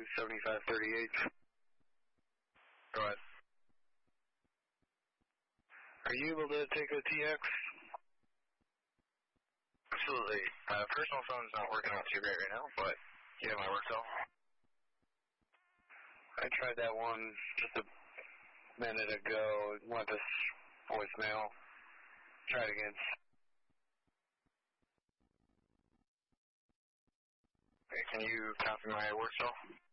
7538. Go ahead. Are you able to take a TX? Absolutely. Personal phone's not working out too great right now, but you have my work cell. I tried that one just a minute ago. It went to voicemail. Try it again. Okay, can you copy my work cell?